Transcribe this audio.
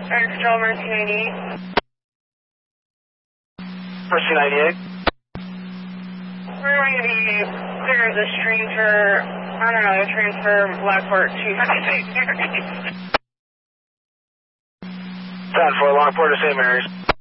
Fire Control, Mercy 98. Mercy 98. We're going to be clear of this transfer, on another transfer, Lockport to 10-4, Lockport to St. Mary's.